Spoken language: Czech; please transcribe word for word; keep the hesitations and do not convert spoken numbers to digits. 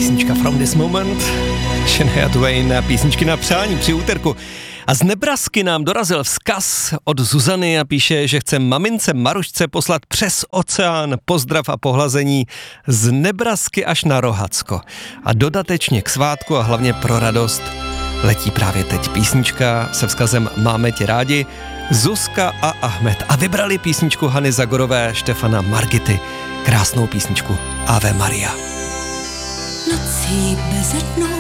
písnička From This Moment, Shania Twain, písničky na přání při úterku. A z Nebrasky nám dorazil vzkaz od Zuzany a píše, že chce mamince Marušce poslat přes oceán pozdrav a pohlazení z Nebrasky až na Rohacko. A dodatečně k svátku a hlavně pro radost letí právě teď písnička se vzkazem Máme tě rádi, Zuzka a Ahmed. A vybrali písničku Hany Zagorové, Štefana Margity. Krásnou písničku Ave Maria. Nocí bezednou